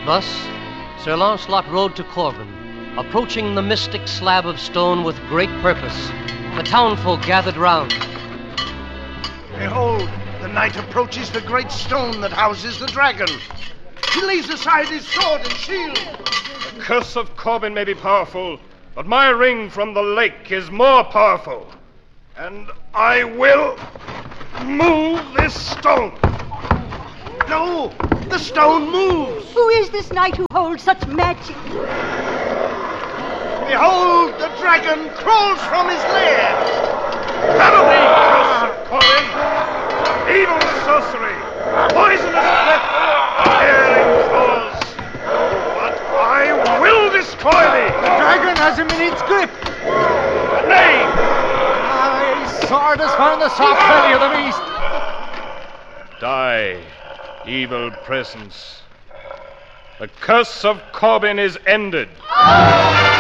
Thus, Sir Launcelot rode to Corbin, approaching the mystic slab of stone with great purpose. The townfolk gathered round. Behold, the knight approaches the great stone that houses the dragon. He lays aside his sword and shield. The curse of Corbin may be powerful, but my ring from the lake is more powerful. And I will move this stone. No, the stone moves. Who is this knight who holds such magic? Behold, the dragon crawls from his lair. Follow me, curse of Corbin! Evil sorcery, poisonous breath, tearing claws. But I will destroy thee! The dragon has him in its grip. Nay! His sword has found the soft belly of the beast. Die, evil presence. The curse of Corbin is ended.